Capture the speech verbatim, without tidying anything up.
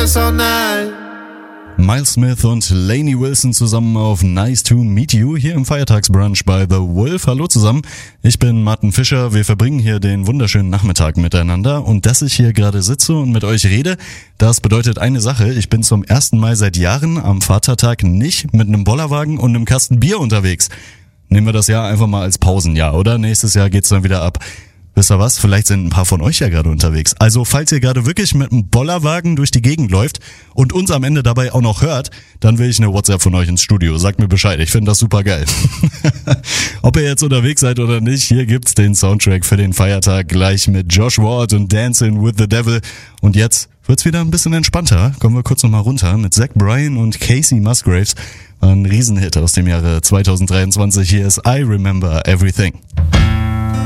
dance all night. Miles Smith und Lainey Wilson zusammen auf Nice to Meet You hier im Feiertagsbrunch bei The Wolf. Hallo zusammen, ich bin Martin Fischer. Wir verbringen hier den wunderschönen Nachmittag miteinander und dass ich hier gerade sitze und mit euch rede, das bedeutet eine Sache. Ich bin zum ersten Mal seit Jahren am Vatertag nicht mit einem Bollerwagen und einem Kasten Bier unterwegs. Nehmen wir das Jahr einfach mal als Pausenjahr, oder? Nächstes Jahr geht's dann wieder ab. Wisst ihr was? Vielleicht sind ein paar von euch ja gerade unterwegs. Also falls ihr gerade wirklich mit einem Bollerwagen durch die Gegend läuft und uns am Ende dabei auch noch hört, dann will ich eine WhatsApp von euch ins Studio. Sagt mir Bescheid, ich finde das super geil. Ob ihr jetzt unterwegs seid oder nicht, hier gibt's den Soundtrack für den Feiertag gleich mit Josh Ward und Dancing with the Devil. Und jetzt wird's wieder ein bisschen entspannter. Kommen wir kurz nochmal runter mit Zach Bryan und Casey Musgraves. Ein Riesenhit aus dem Jahre zwanzig dreiundzwanzig. Hier ist I Remember Everything.